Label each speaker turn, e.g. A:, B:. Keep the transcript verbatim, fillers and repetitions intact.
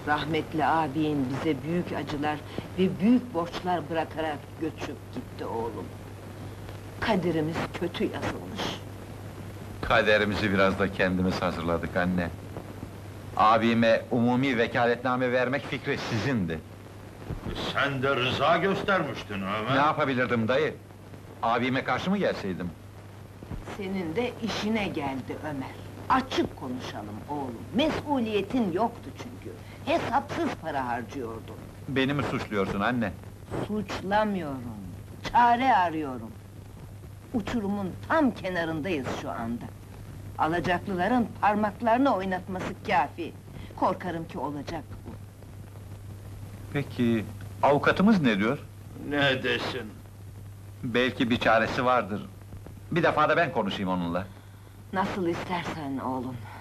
A: Rahmetli abin bize büyük acılar ve büyük borçlar bırakarak göçüp gitti oğlum. Kaderimiz kötü yazılmış.
B: Kaderimizi biraz da kendimiz hazırladık anne. Abime umumi vekaletname vermek fikri sizindi.
C: Sen de rıza göstermiştin Ömer.
B: Ne yapabilirdim dayı? Abime karşı mı gelseydim?
A: Senin de işine geldi Ömer. Açık konuşalım oğlum, mesuliyetin yoktu çünkü. Hesapsız para harcıyordun.
B: Beni mi suçluyorsun anne?
A: Suçlamıyorum, çare arıyorum. Uçurumun tam kenarındayız şu anda. Alacaklıların parmaklarını oynatması kâfi. Korkarım ki olacak bu.
B: Peki, avukatımız ne diyor?
C: Ne desin?
B: Belki bir çaresi vardır. Bir defa da ben konuşayım onunla.
A: Nasıl istersen oğlum.